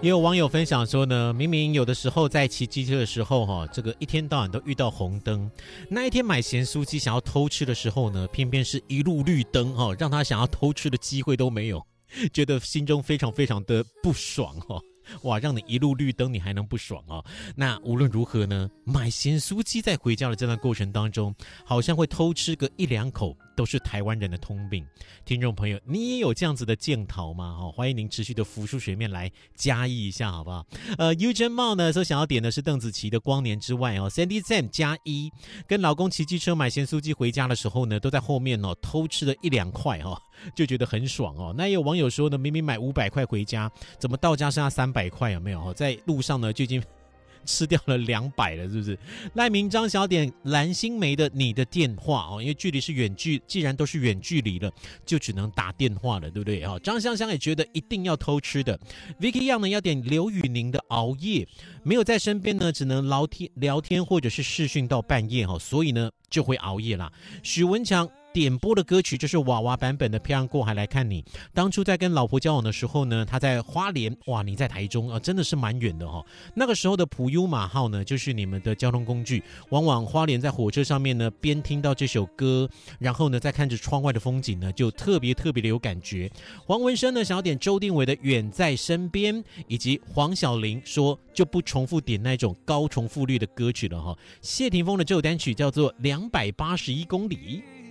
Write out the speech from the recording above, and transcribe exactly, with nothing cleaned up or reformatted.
也有网友分享说呢，明明有的时候在骑机车的时候哈，这个一天到晚都遇到红灯，那一天买咸酥鸡想要偷吃的时候呢，偏偏是一路绿灯哈，让他想要偷吃的机会都没有，觉得心中非常非常的不爽哈。哇，让你一路绿灯，你还能不爽哦？那无论如何呢，买咸酥鸡在回家的这段过程当中，好像会偷吃个一两口，都是台湾人的通病。听众朋友，你也有这样子的检讨吗？哦，欢迎您持续的浮出水面来加一一下，好不好？呃 ，Eugene Mao 呢说想要点的是邓紫棋的《光年之外》哦 ，Sandy Sam 加一，跟老公骑机车买咸酥鸡回家的时候呢，都在后面哦偷吃了一两块哦，就觉得很爽哦。那也有网友说呢，明明买五百块回家，怎么到家剩下三百块？有没有？在路上呢就已经吃掉了两百了，是不是？赖明章小点蓝心湄的你的电话哦，因为距离是远距，既然都是远距离了，就只能打电话了，对不对？哦，张香香也觉得一定要偷吃的 ，Vicky Young 呢要点刘宇宁的熬夜，没有在身边呢，只能聊天聊天或者是视讯到半夜哈，所以呢就会熬夜啦。许文强点播的歌曲就是娃娃版本的《漂洋过海来看你》。当初在跟老婆交往的时候呢，他在花莲，哇，你在台中啊，真的是蛮远的哈、哦。那个时候的普悠玛号呢，就是你们的交通工具。往往花莲在火车上面呢，边听到这首歌，然后呢，再看着窗外的风景呢，就特别特别的有感觉。黄文生呢，想要点周定伟的《远在身边》，以及黄晓玲说就不重复点那种高重复率的歌曲了哈、哦。谢霆锋的这首单曲叫做《两百八十一公里》。